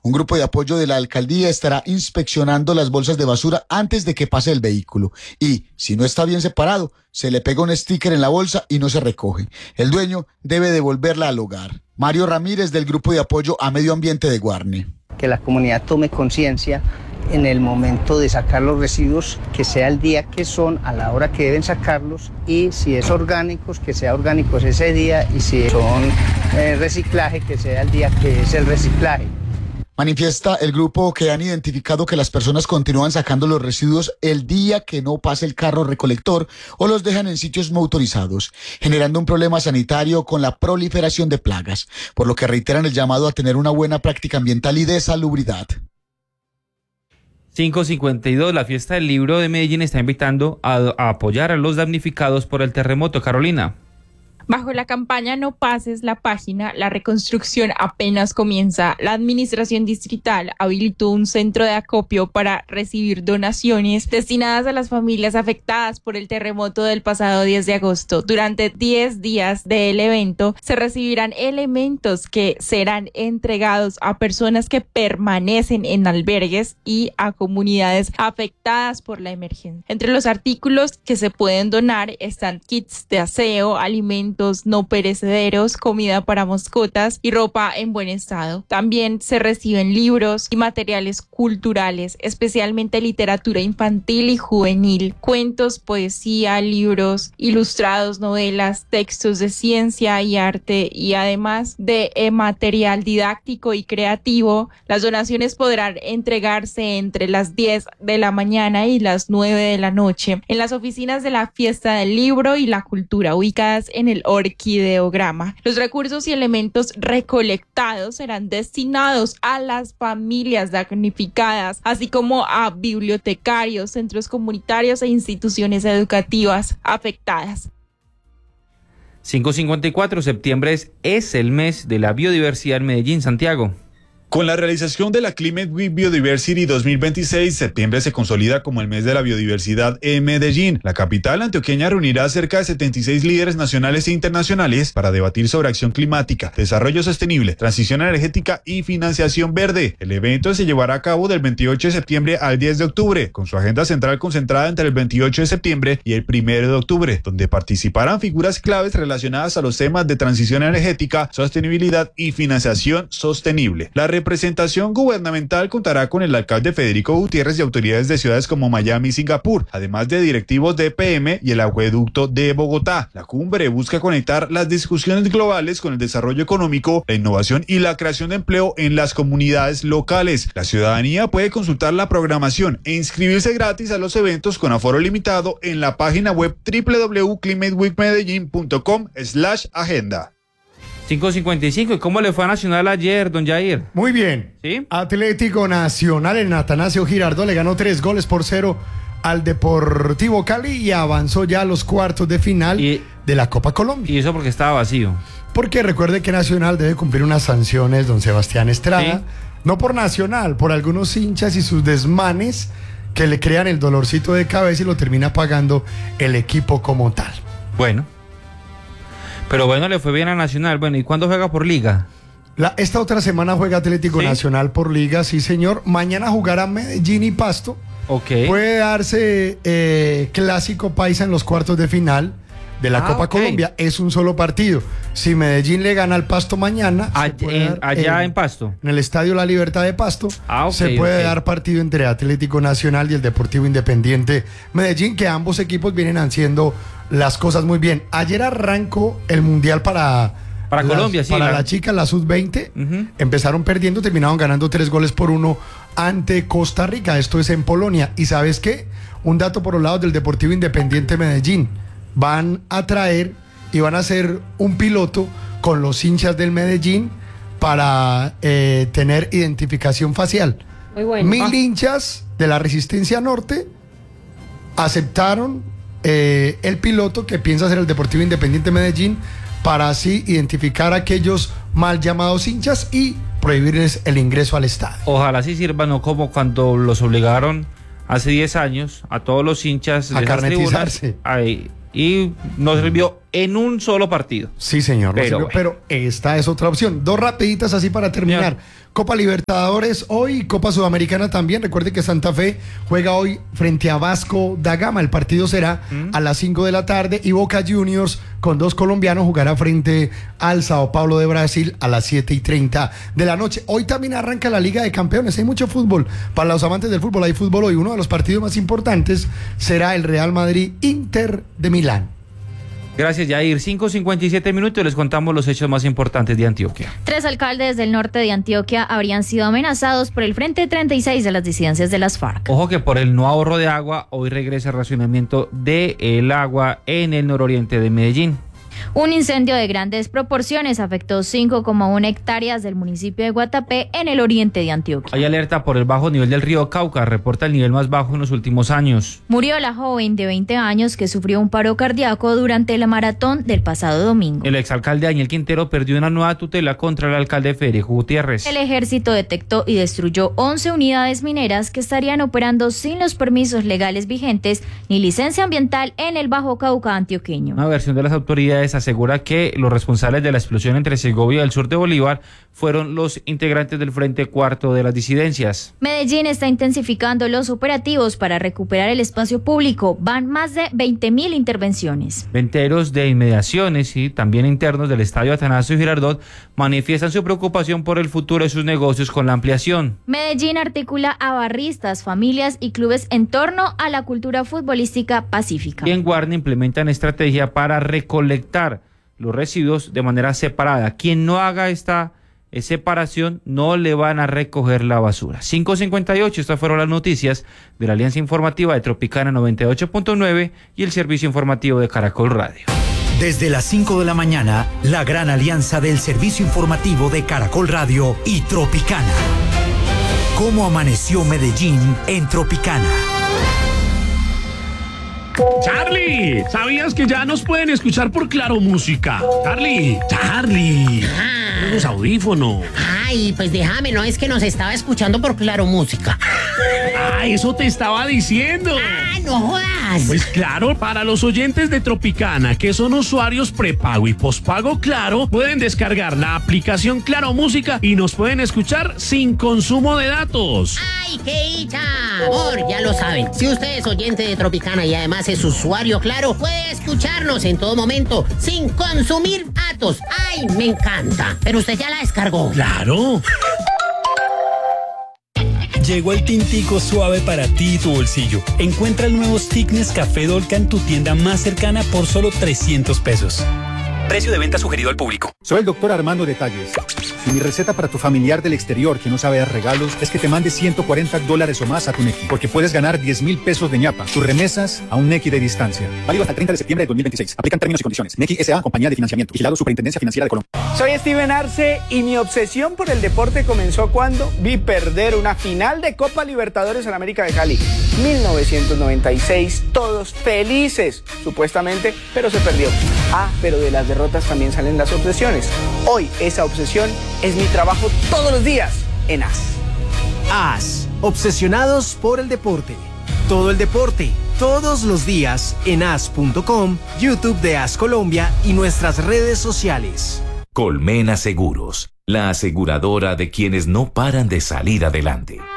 Un grupo de apoyo de la alcaldía estará inspeccionando las bolsas de basura antes de que pase el vehículo. Y si no está bien separado, se le pega un sticker en la bolsa y no se recoge. El dueño debe devolverla al hogar. Mario Ramírez, del grupo de apoyo a medio ambiente de Guarne. Que la comunidad tome conciencia en el momento de sacar los residuos, que sea el día que son, a la hora que deben sacarlos, y si es orgánicos, que sea orgánicos ese día, y si son reciclaje, que sea el día que es el reciclaje. Manifiesta el grupo que han identificado que las personas continúan sacando los residuos el día que no pase el carro recolector o los dejan en sitios no autorizados, generando un problema sanitario con la proliferación de plagas, por lo que reiteran el llamado a tener una buena práctica ambiental y de salubridad. 5:52, la Fiesta del Libro de Medellín está invitando a apoyar a los damnificados por el terremoto. Carolina. Bajo la campaña No pases la página, la reconstrucción apenas comienza. La administración distrital habilitó un centro de acopio para recibir donaciones destinadas a las familias afectadas por el terremoto del pasado 10 de agosto. Durante 10 días del evento se recibirán elementos que serán entregados a personas que permanecen en albergues y a comunidades afectadas por la emergencia. Entre los artículos que se pueden donar están kits de aseo, alimentos no perecederos, comida para mascotas y ropa en buen estado. También se reciben libros y materiales culturales, especialmente literatura infantil y juvenil, cuentos, poesía, libros ilustrados, novelas, textos de ciencia y arte, y además de material didáctico y creativo. Las donaciones podrán entregarse entre las 10 de la mañana y las 9 de la noche en las oficinas de la Fiesta del Libro y la Cultura, ubicadas en el Orquideograma. Los recursos y elementos recolectados serán destinados a las familias damnificadas, así como a bibliotecarios, centros comunitarios e instituciones educativas afectadas. 5:54, septiembre es el mes de la biodiversidad en Medellín. Santiago. Con la realización de la Climate Week Biodiversity 2026, septiembre se consolida como el mes de la biodiversidad en Medellín. La capital antioqueña reunirá a cerca de 76 líderes nacionales e internacionales para debatir sobre acción climática, desarrollo sostenible, transición energética y financiación verde. El evento se llevará a cabo del 28 de septiembre al 10 de octubre, con su agenda central concentrada entre el 28 de septiembre y el 1 de octubre, donde participarán figuras claves relacionadas a los temas de transición energética, sostenibilidad y financiación sostenible. La representación gubernamental contará con el alcalde Federico Gutiérrez y autoridades de ciudades como Miami y Singapur, además de directivos de EPM y el acueducto de Bogotá. La cumbre busca conectar las discusiones globales con el desarrollo económico, la innovación y la creación de empleo en las comunidades locales. La ciudadanía puede consultar la programación e inscribirse gratis a los eventos con aforo limitado en la página web www.climateweekmedellin.com/agenda. 5:55, ¿y cómo le fue a Nacional ayer, don Jair? Muy bien. ¿Sí? Atlético Nacional en Atanasio Girardot le ganó 3-0 al Deportivo Cali y avanzó ya a los cuartos de final de la Copa Colombia. ¿Y eso porque estaba vacío? Porque recuerde que Nacional debe cumplir unas sanciones, don Sebastián Estrada. ¿Sí? No por Nacional, por algunos hinchas y sus desmanes que le crean el dolorcito de cabeza y lo termina pagando el equipo como tal. Bueno. Pero bueno, le fue bien a Nacional. Bueno, ¿y cuándo juega por Liga? Esta otra semana juega Atlético Nacional por Liga, sí señor. Mañana jugará Medellín y Pasto. Okay. Puede darse clásico paisa en los cuartos de final de la Copa Colombia. Es un solo partido. Si Medellín le gana al Pasto mañana, allá en Pasto, en el Estadio La Libertad de Pasto, se puede dar partido entre Atlético Nacional y el Deportivo Independiente Medellín, que ambos equipos vienen haciendo las cosas muy bien. Ayer arrancó el Mundial para Colombia, sí. Para la chica, la sub-20. Empezaron perdiendo, terminaron ganando 3-1 ante Costa Rica. Esto es en Polonia. ¿Y sabes qué? Un dato por los lados del Deportivo Independiente Medellín. Van a traer y van a hacer un piloto con los hinchas del Medellín para tener identificación facial. Muy bueno. 1000 hinchas de la Resistencia Norte aceptaron el piloto que piensa hacer el Deportivo Independiente Medellín para así identificar a aquellos mal llamados hinchas y prohibirles el ingreso al estadio. Ojalá sí sirva, no como cuando los obligaron hace 10 años a todos los hinchas a carnetizarse. Y no sirvió en un solo partido. Sí, señor. Pero esta es otra opción. Dos rapiditas así para terminar. Copa Libertadores hoy, Copa Sudamericana también. Recuerde que Santa Fe juega hoy frente a Vasco da Gama. El partido será a las 5 de la tarde y Boca Juniors con 2 colombianos jugará frente al Sao Paulo de Brasil a las 7:30 de la noche. Hoy también arranca la Liga de Campeones. Hay mucho fútbol. Para los amantes del fútbol hay fútbol hoy. Uno de los partidos más importantes será el Real Madrid-Inter de Milán. Gracias, Yair. 5:57 minutos, les contamos los hechos más importantes de Antioquia. 3 alcaldes del norte de Antioquia habrían sido amenazados por el Frente 36 de las disidencias de las FARC. Ojo que por el no ahorro de agua, hoy regresa el racionamiento del agua en el nororiente de Medellín. Un incendio de grandes proporciones afectó 5,1 hectáreas del municipio de Guatapé en el oriente de Antioquia. Hay alerta por el bajo nivel del río Cauca, reporta el nivel más bajo en los últimos años. Murió la joven de 20 años que sufrió un paro cardíaco durante la maratón del pasado domingo. El exalcalde Daniel Quintero perdió una nueva tutela contra el alcalde Federico Gutiérrez. El ejército detectó y destruyó 11 unidades mineras que estarían operando sin los permisos legales vigentes ni licencia ambiental en el Bajo Cauca antioqueño. Una versión de las autoridades asegura que los responsables de la explosión entre Segovia y el sur de Bolívar fueron los integrantes del Frente Cuarto de las disidencias. Medellín está intensificando los operativos para recuperar el espacio público. Van más de 20.000 intervenciones. Venteros de inmediaciones y también internos del estadio Atanasio Girardot manifiestan su preocupación por el futuro de sus negocios con la ampliación. Medellín articula a barristas, familias y clubes en torno a la cultura futbolística pacífica. Y en Guarne implementan estrategia para recolectar los residuos de manera separada. Quien no haga esta separación no le van a recoger la basura. 5:58, estas fueron las noticias de la Alianza Informativa de Tropicana 98.9 y el servicio informativo de Caracol Radio. Desde las 5 de la mañana, la gran alianza del servicio informativo de Caracol Radio y Tropicana. ¿Cómo amaneció Medellín en Tropicana? Charlie, ¿sabías que ya nos pueden escuchar por Claro Música? Charlie, los audífonos. Ay, pues déjame, no es que nos estaba escuchando por Claro Música. Ah, eso te estaba diciendo. Ah, no jodas. Pues claro, para los oyentes de Tropicana, que son usuarios prepago y pospago Claro, pueden descargar la aplicación Claro Música y nos pueden escuchar sin consumo de datos. Ay, qué dicha. Amor, ya lo saben, si usted es oyente de Tropicana y además es usuario Claro, puede escucharnos en todo momento sin consumir datos. Ay, me encanta. Pero usted ya la descargó. Claro. Llegó el tintico suave para ti y tu bolsillo. Encuentra el nuevo Thickness Café Dolca en tu tienda más cercana por solo 300 pesos. Precio de venta sugerido al público. Soy el doctor Armando Detalles. Y mi receta para tu familiar del exterior que no sabe dar regalos es que te mande $140 o más a tu Nequi, porque puedes ganar 10,000 pesos de ñapa. Tus remesas a un Nequi de distancia. Válido hasta el 30 de septiembre de 2026. Aplican términos y condiciones. Nequi S.A. Compañía de Financiamiento. Vigilado Superintendencia Financiera de Colombia. Soy Steven Arce y mi obsesión por el deporte comenzó cuando vi perder una final de Copa Libertadores en América de Cali. 1996, todos felices, supuestamente, pero se perdió. Ah, pero de las derrotas también salen las obsesiones. Hoy esa obsesión es mi trabajo todos los días en AS. AS, obsesionados por el deporte. Todo el deporte, todos los días en as.com, YouTube de AS Colombia y nuestras redes sociales. Colmena Seguros, la aseguradora de quienes no paran de salir adelante.